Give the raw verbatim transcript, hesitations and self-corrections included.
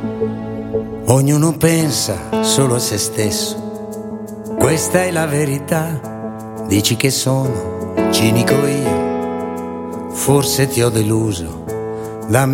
Ognuno pensa solo a se stesso, questa è la verità. Dici che sono cinico io, forse ti ho deluso, dammi